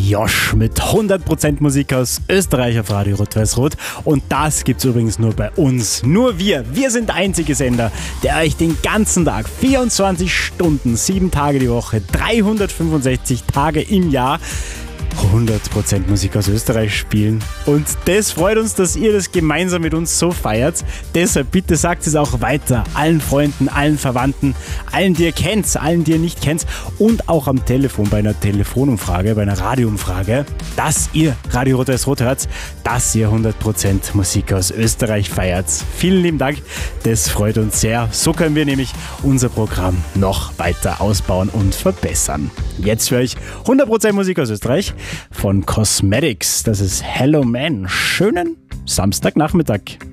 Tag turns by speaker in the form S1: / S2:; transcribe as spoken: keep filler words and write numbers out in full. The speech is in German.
S1: Josh mit hundert Prozent Musik aus Österreich auf Radio Rot-Weiß-Rot. Und das gibt's übrigens nur bei uns. Nur wir. Wir sind der einzige Sender, der euch den ganzen Tag, vierundzwanzig Stunden, sieben Tage die Woche, dreihundertfünfundsechzig Tage im Jahr hundert Prozent Musik aus Österreich spielen. Und das freut uns, dass ihr das gemeinsam mit uns so feiert. Deshalb bitte sagt es auch weiter. Allen Freunden, allen Verwandten, allen, die ihr kennt, allen, die ihr nicht kennt. Und auch am Telefon bei einer Telefonumfrage, bei einer Radioumfrage, dass ihr Radio Rot-Weiß-Rot hört, dass ihr hundert Prozent Musik aus Österreich feiert. Vielen lieben Dank. Das freut uns sehr. So können wir nämlich unser Programm noch weiter ausbauen und verbessern. Jetzt für euch hundert Prozent Musik aus Österreich von Cosmetics. Das ist Hello Man. Schönen Samstagnachmittag.